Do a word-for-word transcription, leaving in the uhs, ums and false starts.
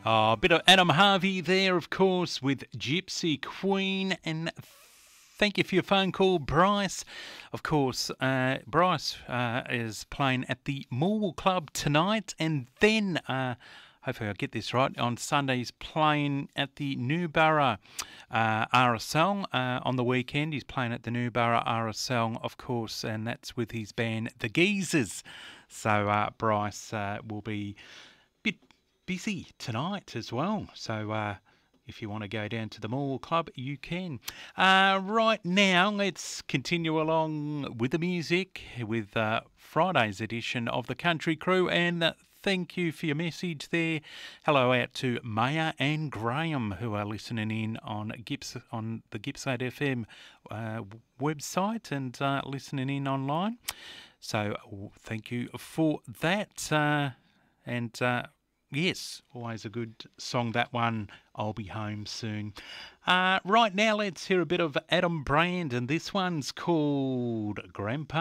Oh, a bit of Adam Harvey there, of course, with Gypsy Queen. And thank you for your phone call, Bryce. Of course, uh, Bryce uh, is playing at the Morwell Club tonight. And then, uh, hopefully I get this right, on Sunday he's playing at the Newborough uh, R S L. Uh, on the weekend he's playing at the Newborough R S L, of course, and that's with his band, The Geezers. So uh, Bryce uh, will be a bit busy tonight as well, so uh, if you want to go down to the Morwell Club, you can. Uh, right now, let's continue along with the music with uh, Friday's edition of the Country Crew, and uh, thank you for your message there. Hello out to Maya and Graham, who are listening in on Gips on the Gippsland F M uh, website and uh, listening in online. So thank you for that, uh, and uh, yes, always a good song, that one, I'll Be Home Soon. Uh, right now, let's hear a bit of Adam Brand, and this one's called Grandpa